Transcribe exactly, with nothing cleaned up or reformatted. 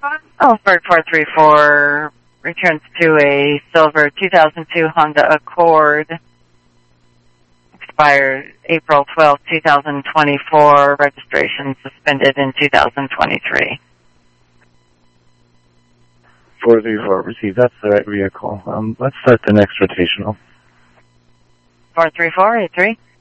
Oh, Bird four three four returns to a silver two thousand two Honda Accord. Expired April twelfth, two thousand twenty-four. Registration suspended in two thousand twenty-three. four three four, received. That's the right vehicle. Um, let's start the next rotational. four three four eight three.